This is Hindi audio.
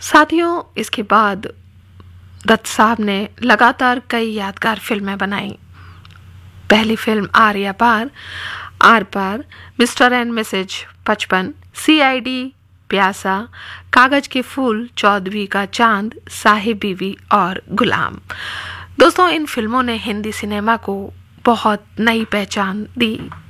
साथियों, इसके बाद दत्त साहब ने लगातार कई यादगार फिल्में बनाई। पहली film are par, mister and Mrs 55, CID, प्यासा, कागज के फूल, चौदहवीं का चांद, साहिब बीवी और गुलाम। दोस्तों, इन फिल्मों ने हिंदी सिनेमा को बहुत नई पहचान दी।